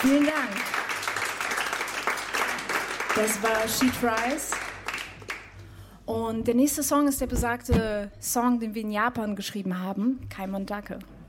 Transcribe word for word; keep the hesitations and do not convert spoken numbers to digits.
Vielen Dank. Das war She Tries. Und der nächste Song ist der besagte Song, den wir in Japan geschrieben haben, Kaimon Dake.